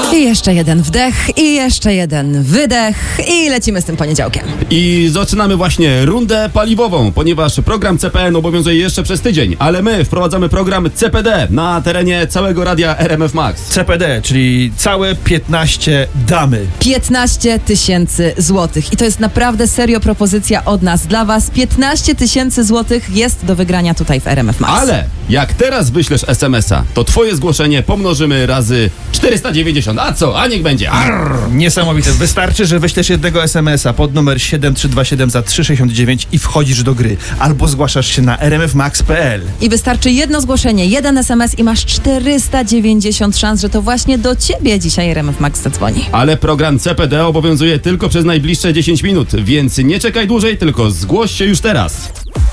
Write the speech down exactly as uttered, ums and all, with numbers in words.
I jeszcze jeden wdech, i jeszcze jeden wydech i lecimy z tym poniedziałkiem. I zaczynamy właśnie rundę paliwową, ponieważ program C P N obowiązuje jeszcze przez tydzień, ale my wprowadzamy program C P D na terenie całego radia R M F Max. C P D, czyli całe piętnaście damy. piętnaście tysięcy złotych. I to jest naprawdę serio propozycja od nas dla was. piętnaście tysięcy złotych jest do wygrania tutaj w R M F Max. Ale jak teraz wyślesz es em es a, to twoje zgłoszenie pomnożymy razy czterysta dziewięćdziesiąt. A co? A niech będzie. Arr! Niesamowite. Wystarczy, że wyślesz jednego es em es a pod numer siedem trzy dwa siedem za trzy sześćdziesiąt dziewięć i wchodzisz do gry. Albo zgłaszasz się na r m f max kropka p l. I wystarczy jedno zgłoszenie, jeden es em es i masz czterysta dziewięćdziesiąt szans, że to właśnie do ciebie dzisiaj R M F Max zadzwoni. Ale program C P D obowiązuje tylko przez najbliższe dziesięć minut, więc nie czekaj dłużej, tylko zgłoś się już teraz.